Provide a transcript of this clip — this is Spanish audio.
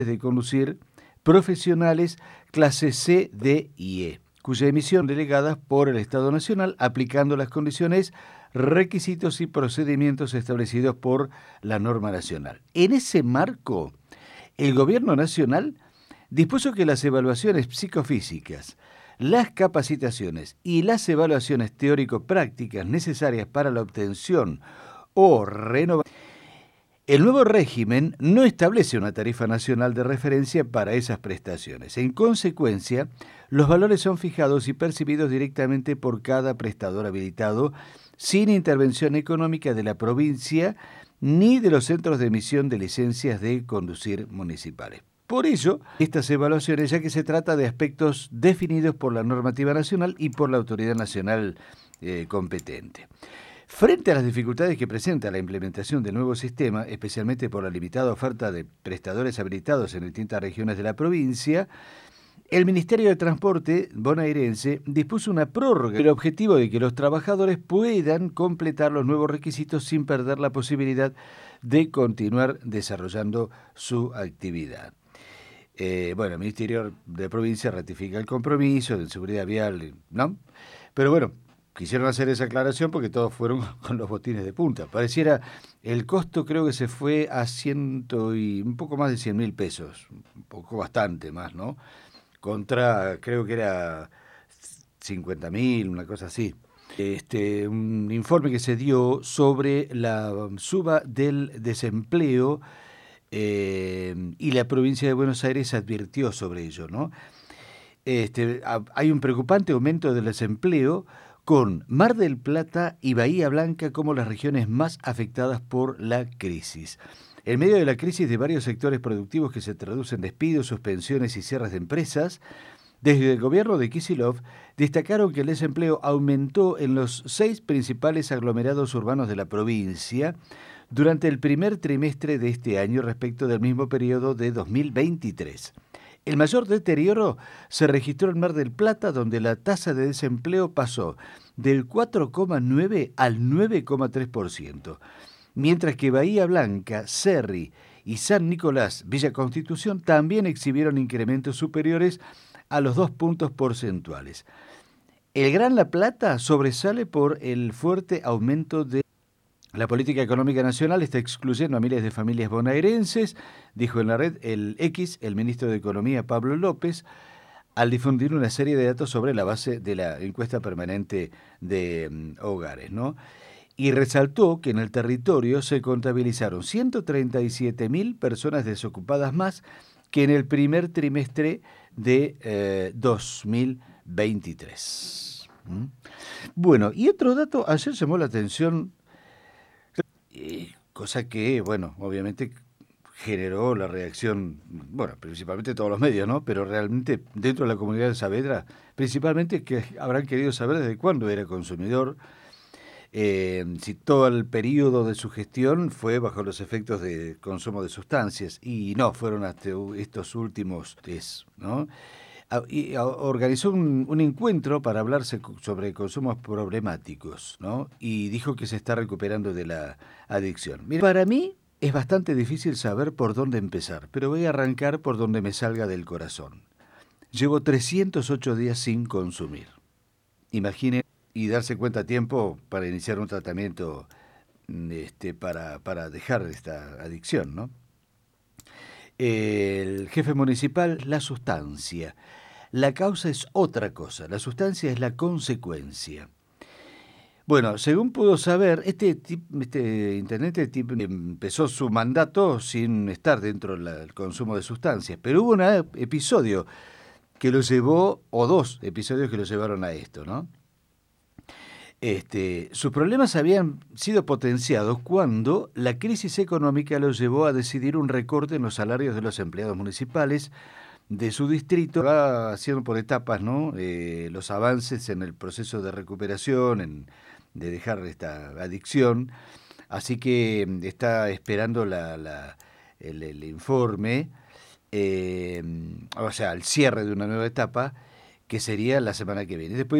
de conducir profesionales clase C, D y E, cuya emisión delegadas por el Estado Nacional, aplicando las condiciones, requisitos y procedimientos establecidos por la norma nacional. En ese marco, el Gobierno Nacional dispuso que las evaluaciones psicofísicas, las capacitaciones y las evaluaciones teórico-prácticas necesarias para la obtención o renovación. El nuevo régimen no establece una tarifa nacional de referencia para esas prestaciones. En consecuencia, los valores son fijados y percibidos directamente por cada prestador habilitado, sin intervención económica de la provincia ni de los centros de emisión de licencias de conducir municipales. Por ello, estas evaluaciones, ya que se trata de aspectos definidos por la normativa nacional y por la autoridad nacional competente. Frente a las dificultades que presenta la implementación del nuevo sistema, especialmente por la limitada oferta de prestadores habilitados en distintas regiones de la provincia, el Ministerio de Transporte bonaerense dispuso una prórroga con el objetivo de que los trabajadores puedan completar los nuevos requisitos sin perder la posibilidad de continuar desarrollando su actividad. El Ministerio de Provincia ratifica el compromiso de seguridad vial, ¿no? Pero bueno, quisieron hacer esa aclaración porque todos fueron con los botines de punta. Pareciera, el costo creo que se fue a un poco más de 100.000 pesos, un poco bastante más, ¿no? Contra, creo que era 50.000, una cosa así. Un informe que se dio sobre la suba del desempleo y la provincia de Buenos Aires advirtió sobre ello, ¿no? Hay un preocupante aumento del desempleo con Mar del Plata y Bahía Blanca como las regiones más afectadas por la crisis. En medio de la crisis de varios sectores productivos que se traducen en despidos, suspensiones y cierres de empresas, desde el gobierno de Kicillof destacaron que el desempleo aumentó en los 6 principales aglomerados urbanos de la provincia durante el primer trimestre de este año respecto del mismo periodo de 2023. El mayor deterioro se registró en Mar del Plata, donde la tasa de desempleo pasó del 4,9 al 9,3%, mientras que Bahía Blanca, Cerri y San Nicolás, Villa Constitución, también exhibieron incrementos superiores a los 2 puntos porcentuales. El Gran La Plata sobresale por el fuerte aumento de la política económica nacional está excluyendo a miles de familias bonaerenses, dijo en la red el ministro de Economía Pablo López, al difundir una serie de datos sobre la base de la encuesta permanente de hogares, ¿no? Y resaltó que en el territorio se contabilizaron 137.000 personas desocupadas más que en el primer trimestre de 2023. Bueno, y otro dato, ayer llamó la atención, cosa que, bueno, obviamente generó la reacción, bueno, principalmente todos los medios, ¿no? Pero realmente dentro de la comunidad de Saavedra, principalmente que habrán querido saber desde cuándo era consumidor, si todo el periodo de su gestión fue bajo los efectos de consumo de sustancias, y no, fueron hasta estos últimos, ¿no? Organizó un encuentro para hablar sobre consumos problemáticos, ¿no? Y dijo que se está recuperando de la adicción. Mira, para mí es bastante difícil saber por dónde empezar, pero voy a arrancar por donde me salga del corazón. Llevo 308 días sin consumir. Imagine y darse cuenta a tiempo para iniciar un tratamiento para dejar esta adicción, ¿no? El jefe municipal, la sustancia. La causa es otra cosa, la sustancia es la consecuencia. Bueno, según pudo saber, este intendente empezó su mandato sin estar dentro del consumo de sustancias, pero hubo un episodio que lo llevó, o 2 episodios que lo llevaron a esto, ¿no? Sus problemas habían sido potenciados cuando la crisis económica lo llevó a decidir un recorte en los salarios de los empleados municipales de su distrito. Va haciendo por etapas, ¿no? Los avances en el proceso de recuperación, de dejar esta adicción. Así que está esperando el informe, o sea, el cierre de una nueva etapa, que sería la semana que viene. Después